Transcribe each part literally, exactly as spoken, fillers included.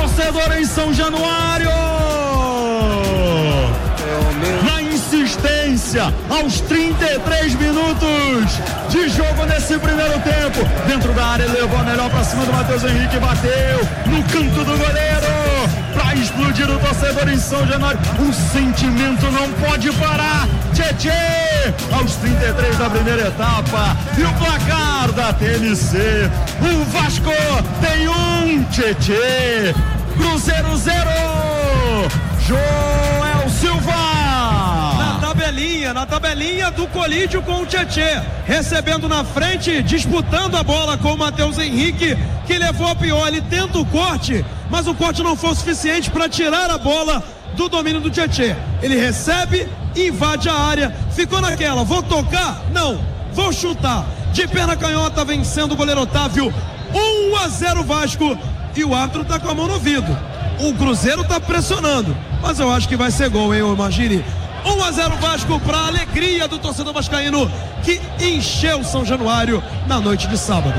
torcedor em São Januário. Na insistência, aos trinta e três minutos de jogo nesse primeiro tempo, dentro da área, levou a melhor pra cima do Matheus Henrique, bateu no canto do goleiro pra explodir o torcedor em São Januário. O sentimento não pode parar. Tchê, aos trinta e três da primeira etapa, e o placar da T N C, o Vasco tem um, Tchê, Cruzeiro zero, Joel Silva. Na tabelinha, na tabelinha do colídio com o Tchê, recebendo na frente, disputando a bola com o Matheus Henrique, que levou a pior. Ele tenta o corte, mas o corte não foi o suficiente para tirar a bola do domínio do Tchê. Ele recebe, invade a área, ficou naquela, vou tocar? Não, vou chutar. De perna canhota, vencendo o goleiro Otávio, um a zero Vasco, e o árbitro tá com a mão no ouvido. O Cruzeiro tá pressionando, mas eu acho que vai ser gol, hein, imagine. um a zero Vasco, para a alegria do torcedor vascaíno, que encheu São Januário na noite de sábado.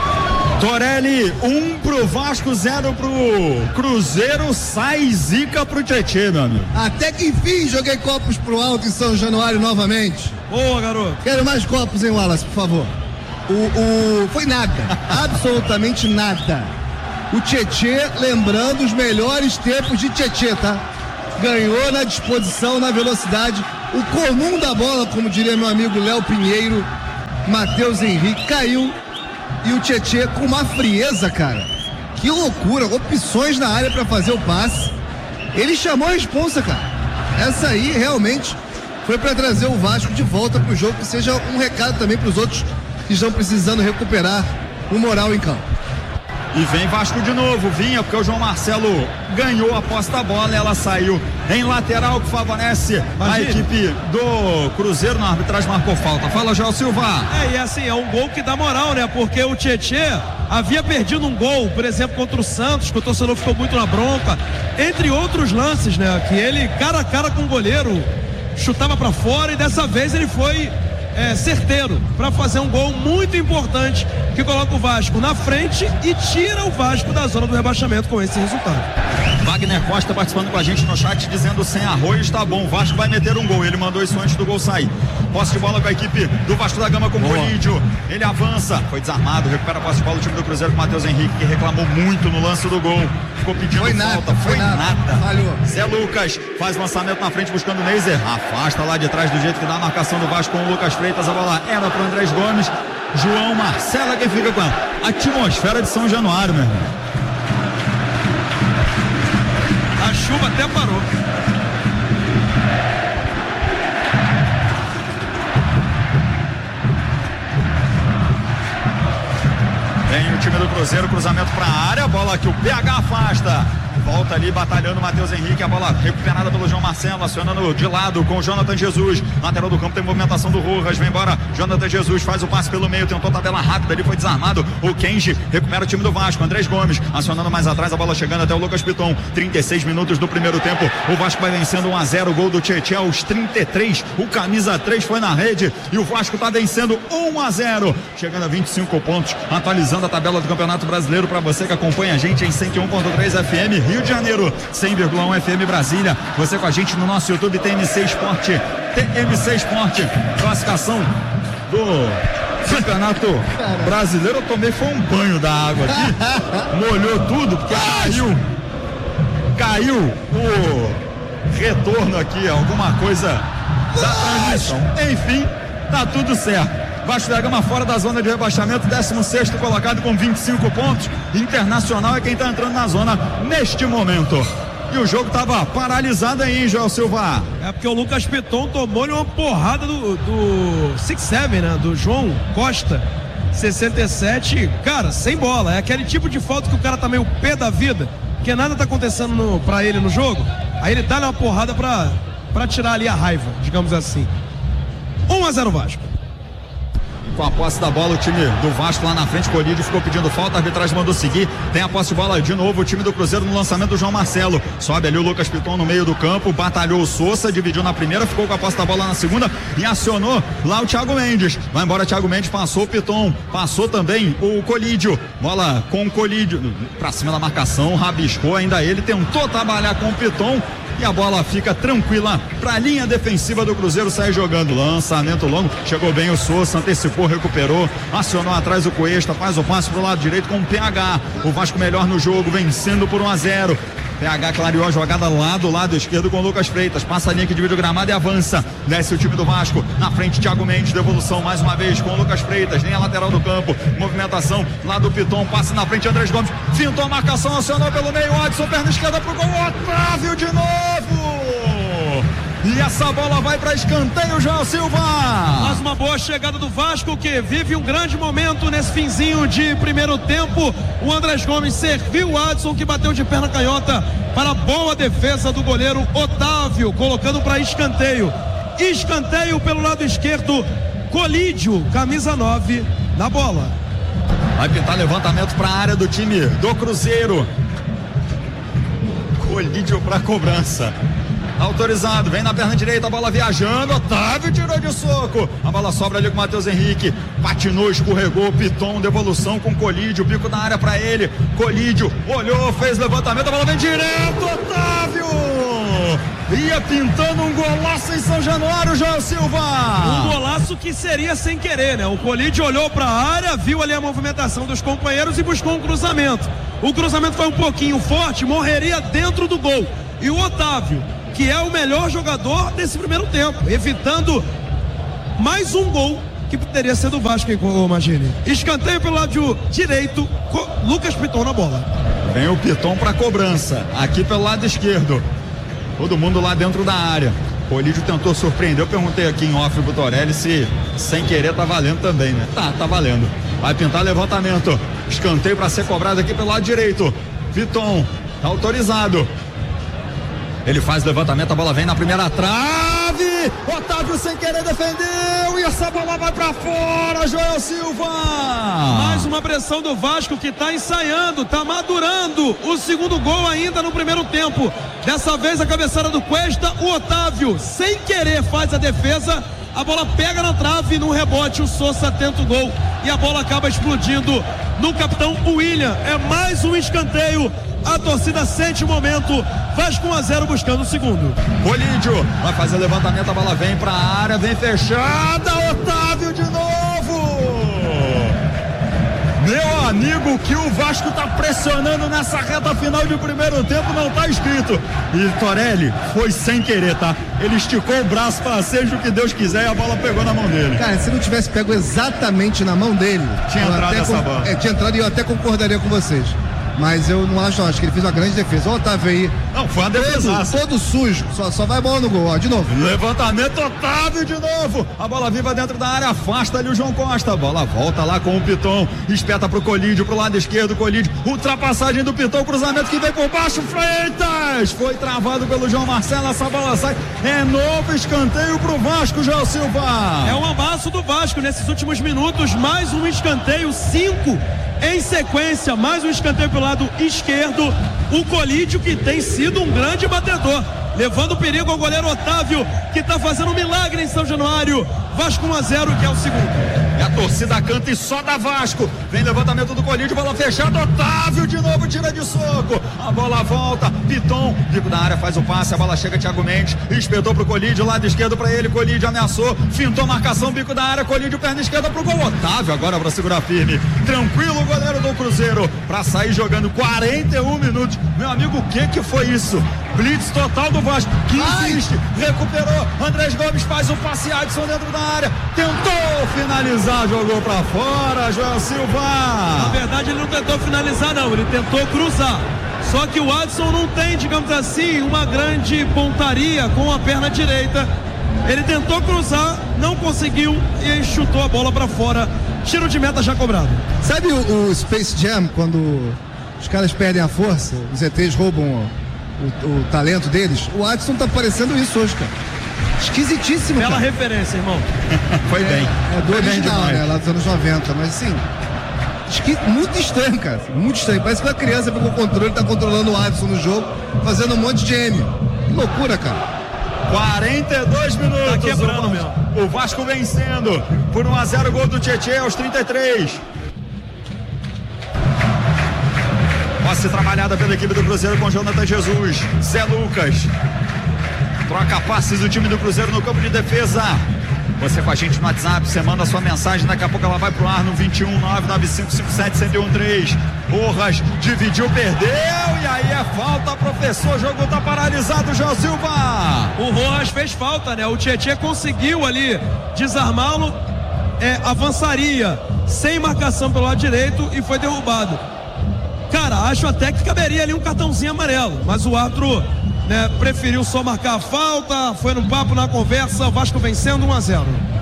Torelli, um pro Vasco, zero pro Cruzeiro, sai zica pro Tchê, meu amigo. Até que enfim joguei copos pro alto em São Januário novamente. Boa, garoto. Quero mais copos, hein, Wallace, por favor. O, o... Foi nada, absolutamente nada. O Tchê, lembrando os melhores tempos de Tchê, tá? Ganhou na disposição, na velocidade, o comum da bola, como diria meu amigo Léo Pinheiro. Matheus Henrique caiu. E o Tchê com uma frieza, cara. Que loucura, opções na área para fazer o passe. Ele chamou a responsa, cara. Essa aí realmente foi para trazer o Vasco de volta pro jogo, que seja um recado também para os outros que estão precisando recuperar o moral em campo. E vem Vasco de novo, vinha porque o João Marcelo ganhou a posse da bola, ela saiu em lateral, que favorece Imagina. a equipe do Cruzeiro. Na arbitragem marcou falta. Fala, João Silva. É, e assim, é um gol que dá moral, né? Porque o Tchê havia perdido um gol, por exemplo, contra o Santos, que o torcedor ficou muito na bronca, entre outros lances, né? Que ele, cara a cara com o goleiro, chutava pra fora, e dessa vez ele foi É, certeiro para fazer um gol muito importante que coloca o Vasco na frente e tira o Vasco da zona do rebaixamento com esse resultado. Wagner Costa participando com a gente no chat, dizendo: sem arroz tá bom, o Vasco vai meter um gol. Ele mandou isso antes do gol sair. Posse de bola com a equipe do Vasco da Gama com o Colídio. Ele avança, foi desarmado, recupera a posse de bola o time do Cruzeiro com o Matheus Henrique, que reclamou muito no lance do gol. Ficou pedindo foi falta, nada, foi, foi nada. nada. Falhou. Zé Lucas faz lançamento na frente buscando o Neiser. Afasta lá de trás do jeito que dá a marcação do Vasco com o Lucas Freitas. A bola era pro Andrés Gomes. João Marcelo quem fica com a atmosfera de São Januário, meu irmão. A chuva até parou. Vem o time do Cruzeiro, cruzamento para a área, bola que o P H afasta. Volta ali batalhando o Matheus Henrique, a bola recuperada pelo João Marcelo, acionando de lado com o Jonathan Jesus. Lateral do campo tem movimentação do Rojas, vem embora. Jonathan Jesus faz o passe pelo meio, tentou tabela rápida, ali foi desarmado. O Kenji recupera o time do Vasco. Andrés Gomes acionando mais atrás, a bola chegando até o Lucas Piton. trinta e seis minutos do primeiro tempo. O Vasco vai vencendo um a zero. Gol do Tchê aos trinta e três. O camisa três foi na rede e o Vasco está vencendo um a zero. Chegando a vinte e cinco pontos, atualizando a tabela do Campeonato Brasileiro para você que acompanha a gente em cento e um ponto três F M Rio de Janeiro, cem vírgula um F M Brasília. Você com a gente no nosso YouTube T M C Esporte. T M C Esporte, classificação do Campeonato Brasileiro. Eu tomei foi um banho da água aqui, molhou tudo porque caiu caiu o retorno aqui, alguma coisa da transmissão. Enfim, tá tudo certo. Vasco da Gama fora da zona de rebaixamento, décimo sexto colocado com vinte e cinco pontos. Internacional é quem está entrando na zona neste momento. E o jogo estava paralisado aí, Joel Silva. É porque o Lucas Piton tomou-lhe uma porrada do, do six seven, né? Do João Costa, sessenta e sete. Cara, sem bola. É aquele tipo de falta que o cara tá meio pé da vida, que nada tá acontecendo no, pra ele no jogo. Aí ele dá-lhe uma porrada pra, pra tirar ali a raiva, digamos assim. um a zero Vasco. com a posse da bola, o time do Vasco lá na frente, Colídio ficou pedindo falta, a arbitragem mandou seguir, tem a posse de bola de novo, o time do Cruzeiro no lançamento do João Marcelo, sobe ali o Lucas Piton no meio do campo, batalhou o Sousa, dividiu na primeira, ficou com a posse da bola na segunda e acionou lá o Thiago Mendes, vai embora Thiago Mendes, passou o Piton, passou também o Colídio, bola com o Colídio, pra cima da marcação, rabiscou ainda ele, tentou trabalhar com o Piton, e a bola fica tranquila para a linha defensiva do Cruzeiro sair jogando. Lançamento longo, chegou bem o Sousa, antecipou, recuperou, acionou atrás o Cuesta, faz o passe pro lado direito com o P H. O Vasco melhor no jogo, vencendo por um a zero. P H clareou a jogada lá do lado esquerdo com o Lucas Freitas, passa a linha que divide o gramado e avança, desce o time do Vasco, na frente Thiago Mendes, devolução mais uma vez com o Lucas Freitas, linha lateral do campo, movimentação lá do Piton, passe na frente Andrés Gomes, fintou a marcação, acionou pelo meio, Adson, perna esquerda pro gol, Otávio de novo! E essa bola vai para escanteio, João Silva. Mais uma boa chegada do Vasco, que vive um grande momento nesse finzinho de primeiro tempo. O Andrés Gomes serviu o Adson, que bateu de perna canhota para a boa defesa do goleiro Otávio, colocando para escanteio. Escanteio pelo lado esquerdo, Colídio, camisa nove, na bola. Vai pintar levantamento para a área do time do Cruzeiro. Colídio para cobrança. Autorizado, vem na perna direita, a bola viajando, Otávio tirou de soco, a bola sobra ali com o Matheus Henrique, patinou, escorregou, Piton, devolução com Colídio, bico na área pra ele, Colídio, olhou, fez levantamento, a bola vem direto, Otávio! Ia pintando um golaço em São Januário, João Silva! Um golaço que seria sem querer, né? O Colídio olhou pra área, viu ali a movimentação dos companheiros e buscou um cruzamento. O cruzamento foi um pouquinho forte, morreria dentro do gol. E o Otávio, que é o melhor jogador desse primeiro tempo, evitando mais um gol que poderia ser do Vasco, imagine. Escanteio pelo lado direito, Lucas Piton na bola. Vem o Piton para cobrança, aqui pelo lado esquerdo. Todo mundo lá dentro da área. Colídio tentou surpreender, eu perguntei aqui em off pro Torelli se sem querer tá valendo também, né? Tá, tá valendo. Vai pintar levantamento. Escanteio para ser cobrado aqui pelo lado direito. Piton, tá autorizado. Ele faz levantamento, a bola vem na primeira trave, Otávio sem querer defendeu, e essa bola vai pra fora, Joel Silva! Mais uma pressão do Vasco que tá ensaiando, tá madurando o segundo gol ainda no primeiro tempo. Dessa vez a cabeçada do Cuesta, o Otávio sem querer faz a defesa, a bola pega na trave, no rebote o Sousa tenta o gol e a bola acaba explodindo no capitão William. É mais um escanteio. A torcida sente o momento, Vasco um a zero buscando o segundo. Colídio vai fazer levantamento, a bola vem pra área, vem fechada, Otávio de novo! Meu amigo, que o Vasco tá pressionando nessa reta final de primeiro tempo não tá escrito. E Torelli foi sem querer, tá? Ele esticou o braço para seja o que Deus quiser e a bola pegou na mão dele. Cara, se não tivesse pego exatamente na mão dele, tinha entrado essa com... bola. É, tinha entrado e eu até concordaria com vocês. Mas eu não acho, não. Acho que ele fez uma grande defesa. O Otávio aí. Não, foi uma defesa. Todo, todo sujo. Só, só vai bola no gol, ó. De novo. Levantamento, Otávio de novo. A bola viva dentro da área. Afasta ali o João Costa. A bola volta lá com o Piton. Espeta pro Colídio, pro lado esquerdo. Colídio. Ultrapassagem do Piton. Cruzamento que vem por baixo. Freitas. Foi travado pelo João Marcelo. Essa bola sai. É novo escanteio pro Vasco, João Silva. É um amasso do Vasco nesses últimos minutos. Mais um escanteio. Cinco em sequência, mais um escanteio pelo lado esquerdo, o Colídio que tem sido um grande batedor, levando perigo ao goleiro Otávio, que está fazendo um milagre em São Januário. Vasco um a zero, que é o segundo. E a torcida canta e só dá Vasco. Vem levantamento do Colídio, bola fechada, Otávio de novo tira de soco. A bola volta, Piton, bico da área, faz o passe, a bola chega, Thiago Mendes, espetou pro Colídio, lado esquerdo pra ele, Colídio ameaçou, fintou a marcação, bico da área, Colídio, perna esquerda pro gol. Otávio agora pra segurar firme. Tranquilo o goleiro do Cruzeiro, pra sair jogando quarenta e um minutos. Meu amigo, o que que foi isso? Blitz total do Vasco, que insiste, recuperou, Andrés Gomes faz o passe, Adson dentro da área, tentou finalizar, jogou pra fora, Joel Silva. Na verdade ele não tentou finalizar não, ele tentou cruzar, só que o Adson não tem, digamos assim, uma grande pontaria com a perna direita. Ele tentou cruzar, não conseguiu e chutou a bola pra fora. Tiro de meta já cobrado. Sabe o, o Space Jam, quando os caras perdem a força, os E Tês roubam o, o, o talento deles? O Adson tá parecendo isso hoje, cara. Esquisitíssimo, Bela cara. referência, irmão. Foi bem. É, é do Foi bem original, demais. né? Lá dos anos noventa, mas assim. Esqui... Muito estranho, cara. Muito estranho. Parece que uma criança pegou o controle e tá controlando o Adson no jogo, fazendo um monte de M. Que loucura, cara. quarenta e dois minutos. Tá quebrando o, mesmo. O Vasco vencendo por um a zero, gol do Tietê aos trinta e três. Posse trabalhada pela equipe do Cruzeiro com Jonathan Jesus. Zé Lucas. Troca passes do time do Cruzeiro no campo de defesa. Você com a gente no WhatsApp, você manda a sua mensagem, daqui a pouco ela vai pro ar no vinte e um nove nove cinco cinco sete um zero um três. Porras, dividiu, perdeu, e aí é falta, professor, o jogo tá paralisado, João Silva. O Rojas fez falta, né? O Tietê conseguiu ali desarmá-lo, é, avançaria sem marcação pelo lado direito e foi derrubado. Cara, acho até que caberia ali um cartãozinho amarelo, mas o árbitro, né, preferiu só marcar a falta, foi no papo, na conversa, Vasco vencendo um a zero.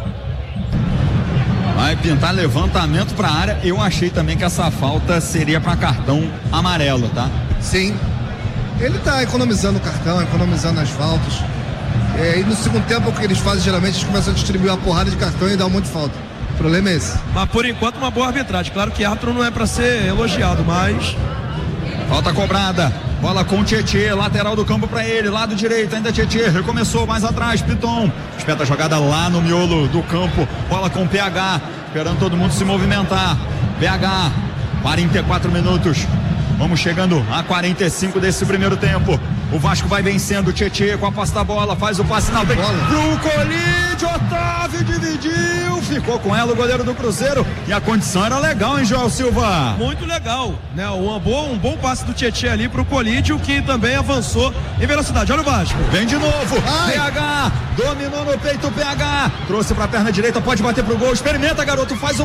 Vai pintar levantamento pra área. Eu achei também que essa falta seria para cartão amarelo, tá? Sim. Ele tá economizando o cartão, economizando as faltas. É, e no segundo tempo, o que eles fazem geralmente, eles começam a distribuir uma porrada de cartão e dar um monte de falta. O problema é esse. Mas por enquanto uma boa arbitragem. Claro que árbitro não é para ser elogiado, mas... Falta cobrada, bola com o Tietê, lateral do campo pra ele, lado direito, ainda Tietê, recomeçou mais atrás, Piton, espeta a jogada lá no miolo do campo, bola com o P H, esperando todo mundo se movimentar, P H, quarenta e quatro minutos, vamos chegando a quarenta e cinco desse primeiro tempo, o Vasco vai vencendo, o Tietê com a posse da bola, faz o passe na frente, pro Colídio, Otávio dividiu, ficou com ela o goleiro do Cruzeiro, e a condição era legal, hein, João Silva? Muito legal, né? Um bom, um bom passe do Tietê ali pro Colídio, que também avançou em velocidade. Olha o Vasco. Vem de novo, Ai. P H, dominou no peito o P H, trouxe pra perna direita, pode bater pro gol, experimenta, garoto, faz o